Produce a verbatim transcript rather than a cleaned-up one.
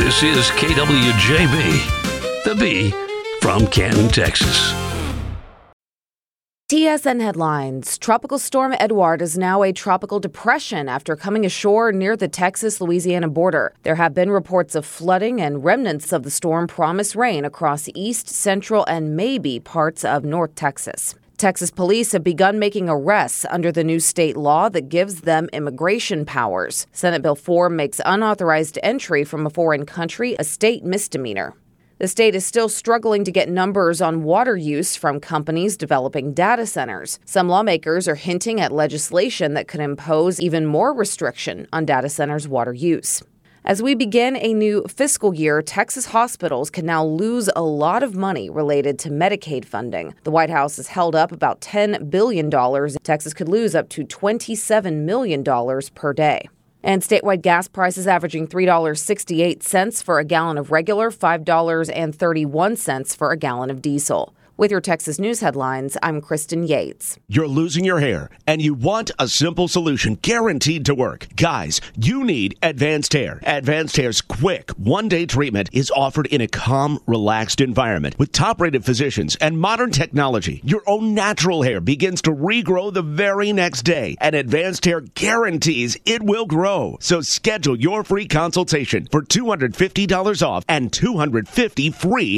This is K W J B, the B from Canton, Texas. T S N headlines. Tropical Storm Edouard is now a tropical depression after coming ashore near the Texas-Louisiana border. There have been reports of flooding, and remnants of the storm promise rain across east, central, and maybe parts of North Texas. Texas police have begun making arrests under the new state law that gives them immigration powers. Senate Bill four makes unauthorized entry from a foreign country a state misdemeanor. The state is still struggling to get numbers on water use from companies developing data centers. Some lawmakers are hinting at legislation that could impose even more restriction on data centers' water use. As we begin a new fiscal year, Texas hospitals can now lose a lot of money related to Medicaid funding. The White House has held up about ten billion dollars. Texas could lose up to twenty-seven million dollars per day. And statewide gas prices averaging three dollars and sixty-eight cents for a gallon of regular, five dollars and thirty-one cents for a gallon of diesel. With your Texas News headlines, I'm Kristen Yates. You're losing your hair, and you want a simple solution guaranteed to work. Guys, you need Advanced Hair. Advanced Hair's quick one-day treatment is offered in a calm, relaxed environment with top-rated physicians and modern technology. Your own natural hair begins to regrow the very next day, and Advanced Hair guarantees it will grow. So schedule your free consultation for two hundred fifty dollars off and two hundred fifty dollars free